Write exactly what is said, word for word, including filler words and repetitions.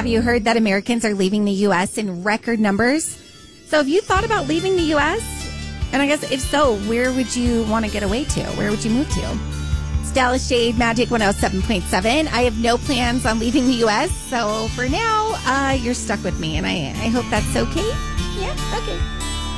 you heard that Americans are leaving the U S in record numbers? So have you thought about leaving the U S? And I guess if so, where would you want to get away to? Where would you move to? It's Dallas Shade Magic one oh seven point seven. I have no plans on leaving the U S. So for now, uh, you're stuck with me. And I, I hope that's okay. Yeah, okay.